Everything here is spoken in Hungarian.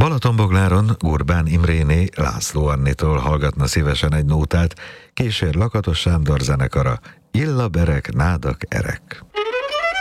Balatonbogláron Urbán Imréné László Annitól hallgatna szívesen egy nótát, kísér Lakatos Sándor zenekara, Illa berek, nádak erek.